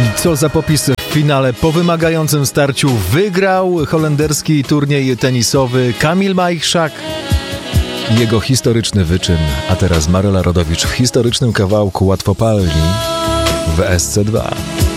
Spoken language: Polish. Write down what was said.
Co za popis w finale. Po wymagającym starciu wygrał holenderski turniej tenisowy Kamil Majchrzak. Jego historyczny wyczyn. A teraz Maryla Rodowicz w historycznym kawałku Łatwopalni w SC2.